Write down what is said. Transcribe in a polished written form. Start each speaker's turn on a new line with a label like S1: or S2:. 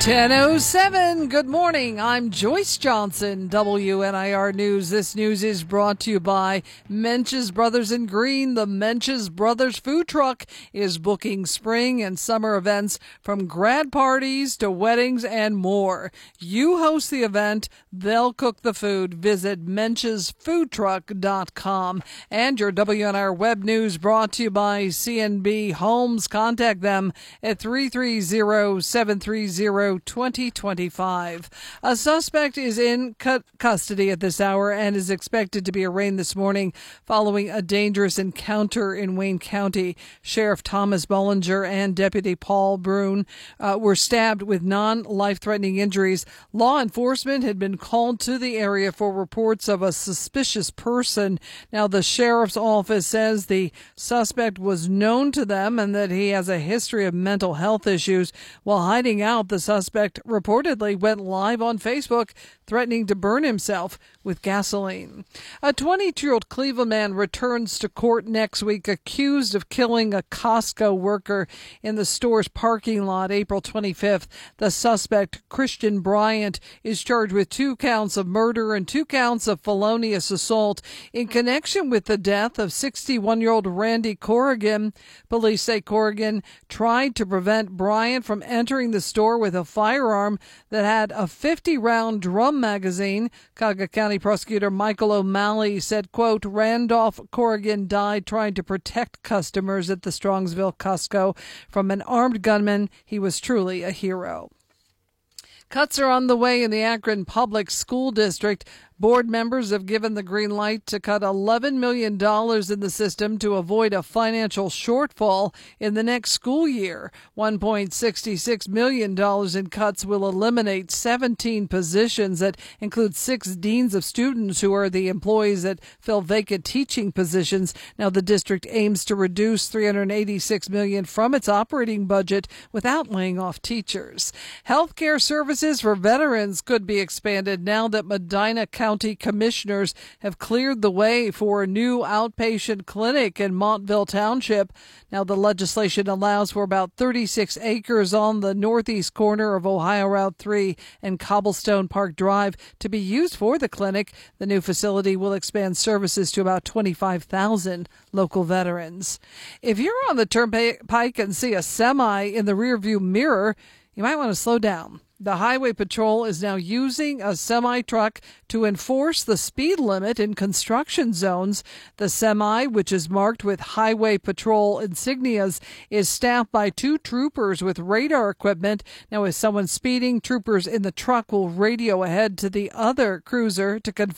S1: 10:07. Good morning. I'm Joyce Johnson, WNIR News. This news is brought to you by Mench's Brothers in Green. The Mench's Brothers food truck is booking spring and summer events from grad parties to weddings and more. You host the event. They'll cook the food. Visit menchesfoodtruck.com. And your WNIR web news brought to you by CNB Homes. Contact them at 330-730-2025. A suspect is in custody at this hour and is expected to be arraigned this morning following a dangerous encounter in Wayne County. Sheriff Thomas Bollinger and Deputy Paul Brune were stabbed with non-life-threatening injuries. Law enforcement had been called to the area for reports of a suspicious person. Now, the sheriff's office says the suspect was known to them and that he has a history of mental health issues. While hiding out, the suspect reportedly went live on Facebook threatening to burn himself with gasoline. A 22-year-old Cleveland man returns to court next week accused of killing a Costco worker in the store's parking lot April 25th. The suspect, Christian Bryant, is charged with 2 counts of murder and 2 counts of felonious assault in connection with the death of 61-year-old Randy Corrigan. Police say Corrigan tried to prevent Bryant from entering the store with a firearm that had a 50-round drum magazine. Cuyahoga County Prosecutor Michael O'Malley said, quote, Randolph Corrigan died trying to protect customers at the Strongsville Costco from an armed gunman. He was truly a hero. Cuts are on the way in the Akron Public School District. Board members have given the green light to cut $11 million in the system to avoid a financial shortfall in the next school year. $1.66 million in cuts will eliminate 17 positions that include 6 deans of students who are the employees that fill vacant teaching positions. Now, the district aims to reduce $386 million from its operating budget without laying off teachers. Healthcare services for veterans could be expanded now that Medina County commissioners have cleared the way for a new outpatient clinic in Montville Township. Now, the legislation allows for about 36 acres on the northeast corner of Ohio Route 3 and Cobblestone Park Drive to be used for the clinic. The new facility will expand services to about 25,000 local veterans. If you're on the turnpike and see a semi in the rearview mirror, you might want to slow down. The Highway Patrol is now using a semi-truck to enforce the speed limit in construction zones. The semi, which is marked with Highway Patrol insignias, is staffed by 2 troopers with radar equipment. Now, if someone's speeding, troopers in the truck will radio ahead to the other cruiser to confirm